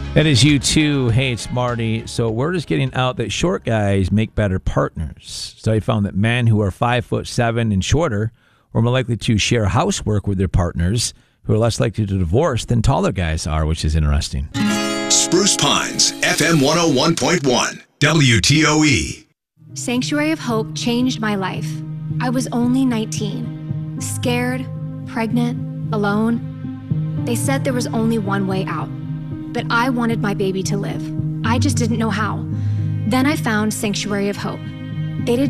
That is you too. Hey, it's Marty. So word is getting out that short guys make better partners. Study found that men who are 5'7" and shorter are more likely to share housework with their partners, who are less likely to divorce than taller guys are, which is interesting. Spruce Pines, FM 101.1, WTOE. Sanctuary of Hope changed my life. I was only 19, scared, pregnant, alone. They said there was only one way out, but I wanted my baby to live. I just didn't know how. Then I found Sanctuary of Hope. They did